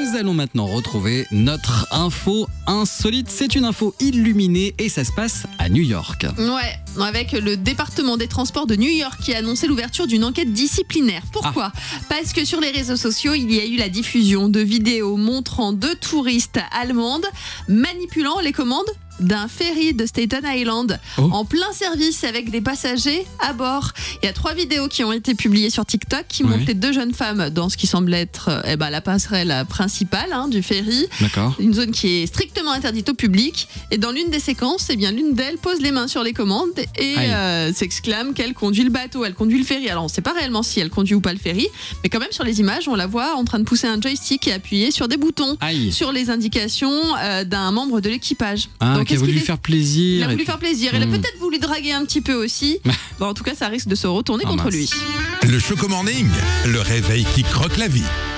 nous allons maintenant retrouver notre info insolite. C'est une info illuminée et ça se passe à New York. Ouais, avec le département des transports de New York qui a annoncé l'ouverture d'une enquête disciplinaire. Pourquoi ? Parce que sur les réseaux sociaux, il y a eu la diffusion de vidéos montrant 2 touristes allemandes manipulant les commandes d'un ferry de Staten Island en plein service avec des passagers à bord. Il y a 3 vidéos qui ont été publiées sur TikTok qui montrent les 2 jeunes femmes dans ce qui semble être la passerelle principale du ferry. D'accord. Une zone qui est strictement interdite au public. Et dans l'une des séquences, l'une d'elles pose les mains sur les commandes et s'exclame qu'elle conduit le bateau, elle conduit le ferry. Alors on ne sait pas réellement si elle conduit ou pas le ferry, mais quand même sur les images, on la voit en train de pousser un joystick et appuyer sur des boutons sur les indications d'un membre de l'équipage. Donc, qui a voulu faire plaisir. Il a voulu faire plaisir. Il a peut-être voulu draguer un petit peu aussi. Bon, en tout cas, ça risque de se retourner contre lui. Le Choco Morning, le réveil qui croque la vie.